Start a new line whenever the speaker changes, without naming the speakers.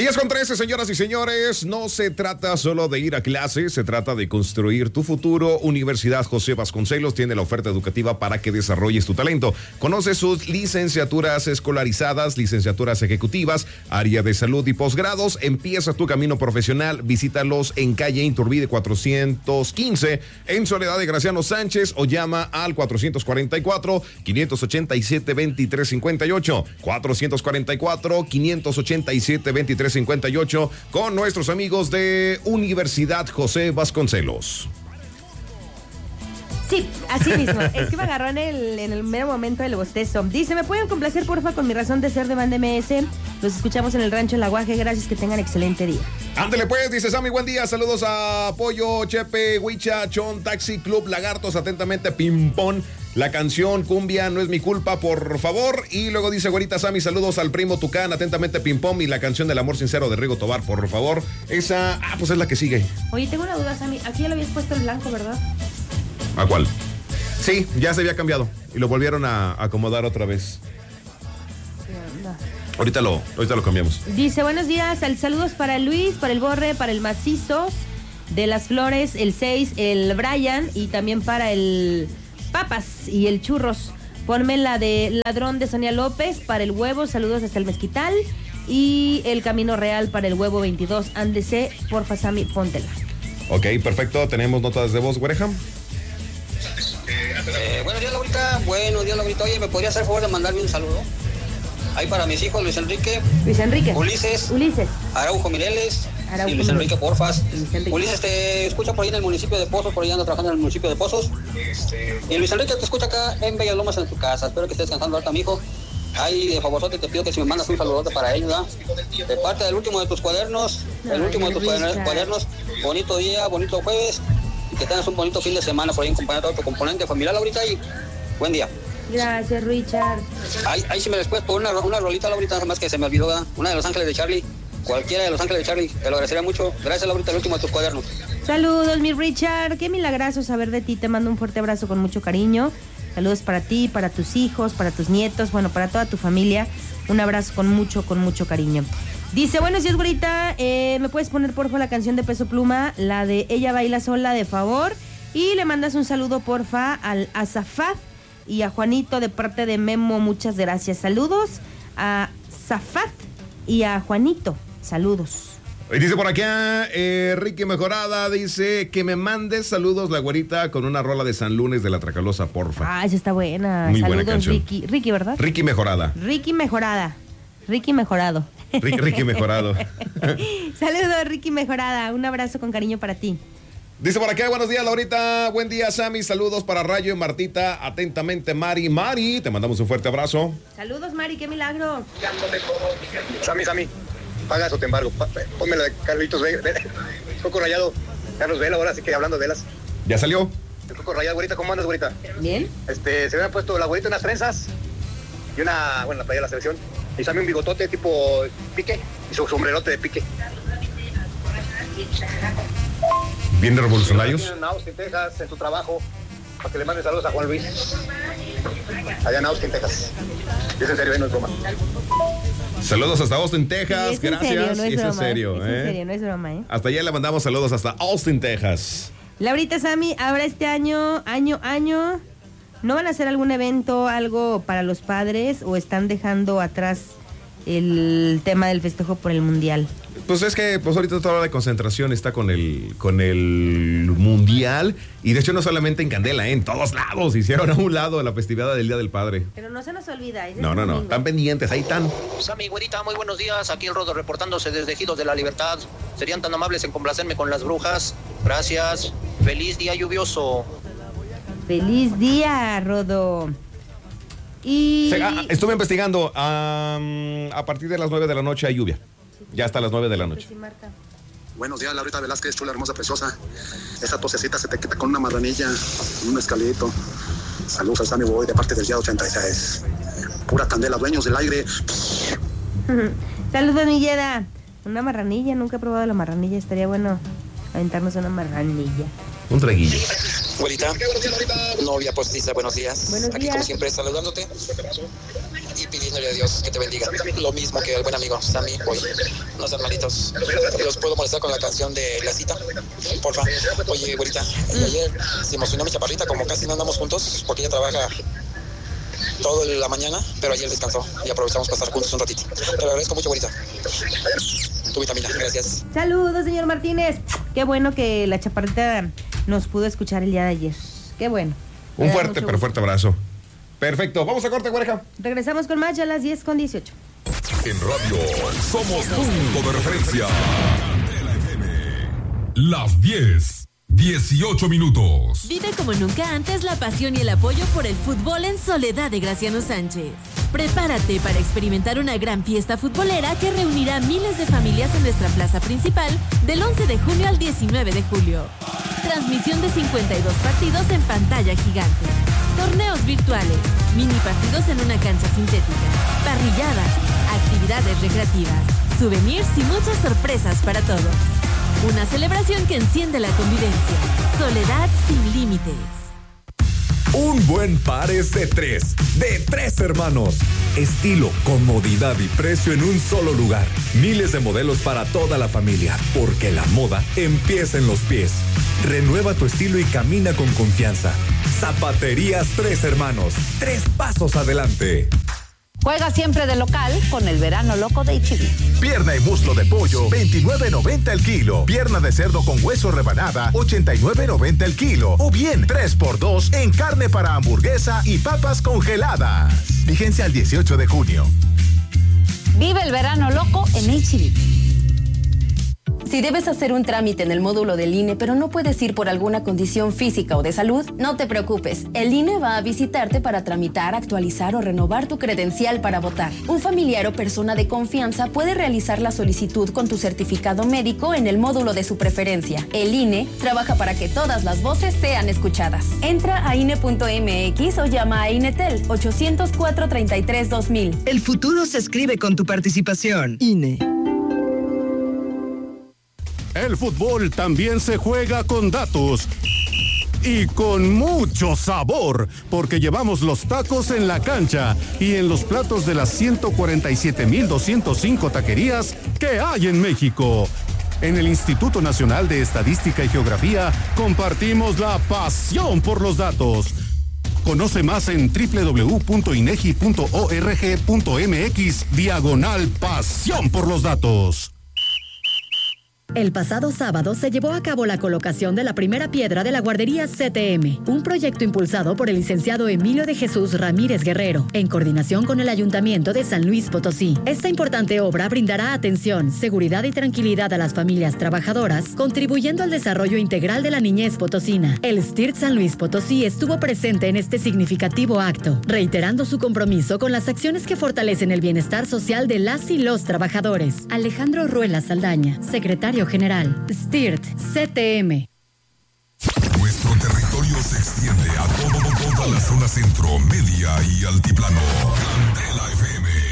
10:13, señoras y señores. No se trata solo de ir a clase, se trata de construir tu futuro. Universidad José Vasconcelos tiene la oferta educativa para que desarrolles tu talento. Conoce sus licenciaturas escolarizadas, licenciaturas ejecutivas, área de salud y posgrados. Empieza tu camino profesional. Visítalos en calle Iturbide 415, en Soledad de Graciano Sánchez, o llama al 444-587-2358. 444-587-2358 con nuestros amigos de Universidad José Vasconcelos.
Sí, así mismo. Es que me agarró en el mero momento del bostezo. Dice, ¿me pueden complacer, porfa, con mi razón de ser de Banda MS? Los escuchamos en el Rancho El Aguaje. Gracias, que tengan excelente día.
Ándele pues, dice Sammy, buen día. Saludos a Pollo, Chepe, Huicha, Chon, Taxi, Club, Lagartos, atentamente, Pimpón. La canción Cumbia no es mi culpa, por favor. Y luego dice güerita Sammy, saludos al primo Tucán, atentamente, Pimpón. Y la canción del amor sincero de Rigo Tobar, por favor. Esa, pues es la que sigue.
Oye, tengo una duda, Sammy. Aquí ya lo habías puesto el blanco, ¿verdad?
¿A cuál? Sí, ya se había cambiado y lo volvieron a acomodar otra vez. Ahorita lo cambiamos.
Dice, buenos días, saludos para Luis, para el Borre, para el Macizo de las Flores, el 6, el Brian, y también para el Papas y el Churros. Ponme la de Ladrón de Sonia López para el Huevo, saludos hasta el Mezquital, y el Camino Real para el Huevo 22, ándese, porfa Sammy, póntela.
Ok, perfecto, tenemos notas de voz, Güerejam.
Buenos días, Laurita. Buenos días, Laurita. Oye, ¿me podría hacer favor de mandarme un saludo? Ahí para mis hijos, Luis Enrique, Ulises, Araujo Mireles y Luis Enrique, porfas. Ulises te escucha por ahí en el municipio de Pozos, por ahí anda trabajando en el municipio de Pozos. Y Luis Enrique te escucha acá en Bellas en tu casa. Espero que estés descansando ahorita, mijo. Ahí, de favorzote, te pido que si me mandas un saludote para ellos, ¿verdad? De parte del último de tus cuadernos, cuadernos, bonito día, bonito jueves. Y que tengas un bonito fin de semana por ahí en compañía de todo tu componente familiar ahorita, y buen día.
Gracias, Richard.
Ahí sí me les puedes poner una rolita, Laurita, nada más que se me olvidó, ¿verdad? Una de Los Ángeles de Charlie, cualquiera de Los Ángeles de Charlie, te lo agradecería mucho. Gracias, Laurita, el último de tus cuadernos.
Saludos, mi Richard, qué milagroso saber de ti, te mando un fuerte abrazo con mucho cariño. Saludos para ti, para tus hijos, para tus nietos, bueno, para toda tu familia. Un abrazo con mucho cariño. Dice, buenos días, güerita, ¿me puedes poner porfa la canción de Peso Pluma, la de Ella Baila Sola, de favor? Y le mandas un saludo, porfa, a Zafat y a Juanito de parte de Memo, muchas gracias. Saludos a Zafat y a Juanito, saludos.
Y dice por acá, Ricky Mejorada, dice que me mandes saludos, la güerita, con una rola de San Lunes de la Tracalosa, porfa.
Ah, esa está buena.
Muy
saludos,
buena canción.
Ricky, ¿verdad?
Ricky Mejorada.
Ricky Mejorado.
Ricky Mejorado.
Saludos, Ricky Mejorada. Un abrazo con cariño para ti.
Dice por acá, buenos días, Laurita. Buen día, Sammy. Saludos para Rayo y Martita. Atentamente, Mari. Mari, te mandamos un fuerte abrazo.
Saludos, Mari, qué milagro.
Sammy, paga eso, te embargo. Ponme la de Carlitos Vela. Coco Rayado. Carlos Vela, ahora sí que hablando de velas.
¿Ya salió?
El Coco Rayado, güerita, ¿cómo andas, güerita?
Bien.
Se me ha puesto la güerita unas trenzas y la playa de la selección. Y Sammy un bigotote tipo pique y su sombrerote de pique.
¿Bien de revolucionarios?
En Austin, Texas, en tu trabajo, para que le mandes saludos a Juan Luis. Allá en Austin, Texas. Es en serio, no es broma.
Saludos hasta Austin, Texas.
Sí,
gracias.
Serio, no es broma,
en serio,
es en serio, no es broma,
Hasta allá le mandamos saludos hasta Austin, Texas.
Laurita, Sammy, ¿habrá este año, no van a hacer algún evento, algo para los padres, o están dejando atrás el tema del festejo por el mundial?
Pues es que ahorita toda la concentración está con el mundial, y de hecho no solamente en Candela, en todos lados hicieron a un lado la festividad del Día del Padre.
Pero no se nos olvida.
No, están pendientes, ahí están.
Sammy, güerita, muy buenos días. Aquí el Rodo reportándose desde Ejidos de la Libertad. Serían tan amables en complacerme con las brujas. Gracias. Feliz día lluvioso.
Feliz día, Rodo. Y
estuve investigando, a partir de las 9 de la noche hay lluvia. Ya hasta las 9 de la noche.
Buenos días, Laurita Velázquez, chula, hermosa, preciosa. Esa tosecita se te quita con una marranilla, un escalito. Saludos al Sammy Boy de parte del día 86. Pura candela, dueños del aire.
Saludos, Milleda. Una marranilla, nunca he probado la marranilla. Estaría bueno aventarnos una marranilla.
Un traguillo.
Güerita, novia postiza, buenos días.
Buenos días.
Aquí como siempre saludándote y pidiendo pidiéndole a Dios que te bendiga. Lo mismo que el buen amigo Sammy Boy. No sean malitos. ¿Los puedo molestar con la canción de La Cita? Porfa. Oye, güerita, ayer se emocionó mi chaparrita, como casi no andamos juntos, porque ella trabaja toda la mañana, pero ayer descansó y aprovechamos para estar juntos un ratito. Te lo agradezco mucho, güerita. Tu vitamina, gracias.
Saludos, señor Martínez. Qué bueno que la chaparrita nos pudo escuchar el día de ayer. Qué bueno.
Un fuerte, pero fuerte abrazo. Perfecto, vamos a corte, güereja.
Regresamos con más ya a las 10:18.
En radio somos punto de referencia. Las 10:18 minutos.
Vive como nunca antes la pasión y el apoyo por el fútbol en Soledad de Graciano Sánchez. Prepárate para experimentar una gran fiesta futbolera que reunirá miles de familias en nuestra plaza principal del 11 de junio al 19 de julio. Transmisión de 52 partidos en pantalla gigante. Torneos virtuales, mini partidos en una cancha sintética, parrilladas, actividades recreativas, souvenirs y muchas sorpresas para todos. Una celebración que enciende la convivencia. Soledad sin límites.
Un buen par es de tres hermanos. Estilo, comodidad y precio en un solo lugar. Miles de modelos para toda la familia, porque la moda empieza en los pies. Renueva tu estilo y camina con confianza. Zapaterías Tres Hermanos, 3 pasos adelante.
Juega siempre de local con el verano loco de H-E-B.
Pierna y muslo de pollo, $29.90 el kilo. Pierna de cerdo con hueso rebanada, $89.90 el kilo. O bien, 3x2 en carne para hamburguesa y papas congeladas. Vigencia al 18 de junio.
Vive el verano loco en H-E-B.
Si debes hacer un trámite en el módulo del INE, pero no puedes ir por alguna condición física o de salud, no te preocupes. El INE va a visitarte para tramitar, actualizar o renovar tu credencial para votar. Un familiar o persona de confianza puede realizar la solicitud con tu certificado médico en el módulo de su preferencia. El INE trabaja para que todas las voces sean escuchadas. Entra a INE.mx o llama a INETEL 800-433-2000.
El futuro se escribe con tu participación. INE.
El fútbol también se juega con datos y con mucho sabor, porque llevamos los tacos en la cancha y en los platos de las 147,205 taquerías que hay en México. En el Instituto Nacional de Estadística y Geografía compartimos la pasión por los datos. Conoce más en www.inegi.org.mx/pasión por los datos.
El pasado sábado se llevó a cabo la colocación de la primera piedra de la guardería CTM, un proyecto impulsado por el licenciado Emilio de Jesús Ramírez Guerrero, en coordinación con el Ayuntamiento de San Luis Potosí. Esta importante obra brindará atención, seguridad y tranquilidad a las familias trabajadoras, contribuyendo al desarrollo integral de la niñez potosina. El STIRT San Luis Potosí estuvo presente en este significativo acto, reiterando su compromiso con las acciones que fortalecen el bienestar social de las y los trabajadores. Alejandro Ruela Saldaña, secretario general, STIRT, CTM.
Nuestro territorio se extiende a toda la zona centro, media y altiplano. Candela FM